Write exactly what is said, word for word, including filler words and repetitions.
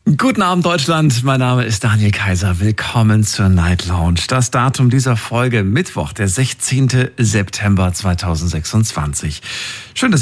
Guten Abend, Deutschland. Mein Name ist Daniel Kaiser. Willkommen zur Night Lounge. Das Datum dieser Folge: Mittwoch, der sechzehnten September zweitausendsechsundzwanzig. Schön, dass